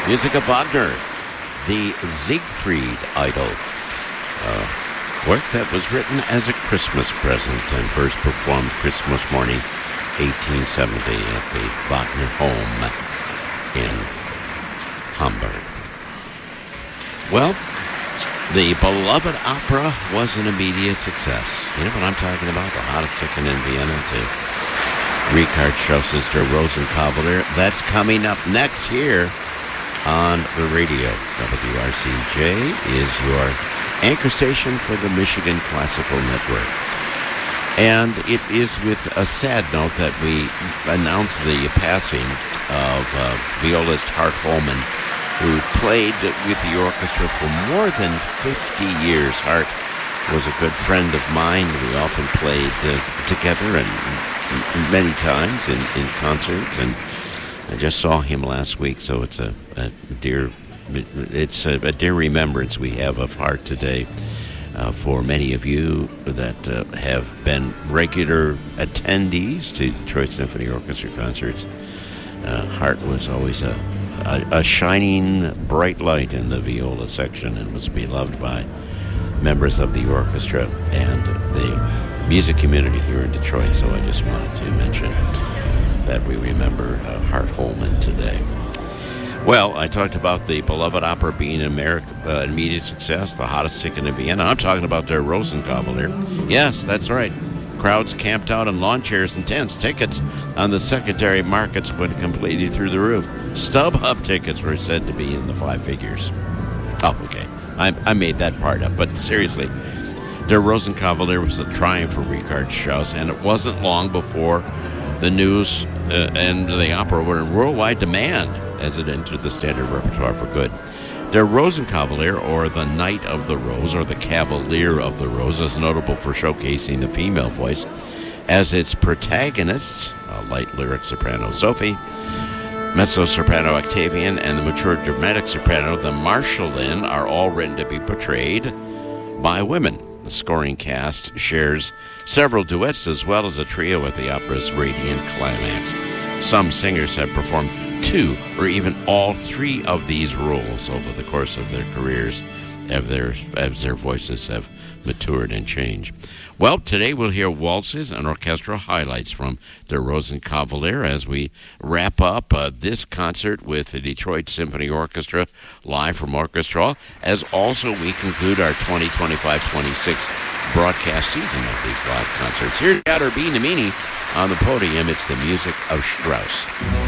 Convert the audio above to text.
Music of Wagner, the Siegfried Idyll, work that was written as a Christmas present and first performed Christmas morning 1870 at the Wagner home in Hamburg. Well, the beloved opera was an immediate success. You know what I'm talking about? The hottest chicken in Vienna to Richard Strauss's Der Rosenkavalier. That's coming up next here on the radio. WRCJ is your anchor station for the Michigan Classical Network. And it is with a sad note that we announce the passing of violist Hart Holman, who played with the orchestra for more than 50 years. Hart was a good friend of mine. We often played together and many times in concerts, and I just saw him last week, so it's a dear remembrance we have of Hart today. For many of you that have been regular attendees to Detroit Symphony Orchestra concerts, Hart was always a shining bright light in the viola section and was beloved by members of the orchestra and the music community here in Detroit. So I just wanted to mention that we remember Hart Holman today. Well, I talked about the beloved opera being an immediate success, the hottest ticket in Vienna. I'm talking about Der Rosenkavalier. Yes, that's right. Crowds camped out in lawn chairs and tents. Tickets on the secondary markets went completely through the roof. StubHub tickets were said to be in the five figures. Oh, okay. I made that part up, but seriously, Der Rosenkavalier was a triumph for Richard Strauss, and it wasn't long before the news and the opera were in worldwide demand as it entered the standard repertoire for good. Der Rosenkavalier, or the Knight of the Rose, or the Cavalier of the Rose, is notable for showcasing the female voice, as its protagonists, light lyric soprano Sophie, mezzo-soprano Octavian, and the mature dramatic soprano, the Marschallin, are all written to be portrayed by women. The scoring cast shares several duets as well as a trio at the opera's radiant climax. Some singers have performed two or even all three of these roles over the course of their careers as their voices have matured and changed. Well, today we'll hear waltzes and orchestral highlights from Der Rosenkavalier as we wrap up this concert with the Detroit Symphony Orchestra live from Orchestra Hall, as also we conclude our 2025-26 broadcast season of these live concerts. Here's Gatter Bean Amini on the podium. It's the music of Strauss.